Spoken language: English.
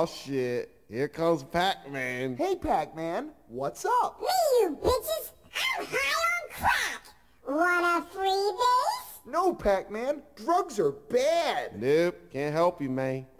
Oh shit. Here comes Pac-Man. Hey, Pac-Man, what's up? Hey, you bitches! I'm high on crack! Want a free base? No, Pac-Man, drugs are bad. Nope, can't help you, man.